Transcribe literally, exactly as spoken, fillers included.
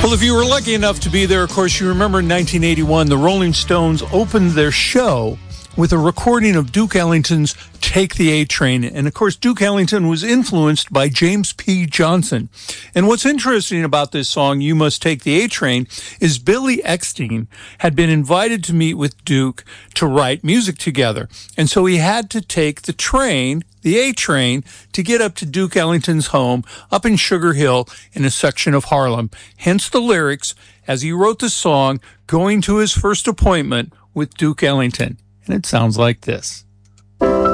Well, if you were lucky enough to be there, of course, you remember in nineteen eighty-one, the Rolling Stones opened their show with a recording of Duke Ellington's Take the A Train. And, of course, Duke Ellington was influenced by James P. Johnson. And what's interesting about this song, You Must Take the A Train, is Billy Eckstine had been invited to meet with Duke to write music together. And so he had to take the train, the A train, to get up to Duke Ellington's home up in Sugar Hill in a section of Harlem. Hence the lyrics, as he wrote the song, going to his first appointment with Duke Ellington. And it sounds like this.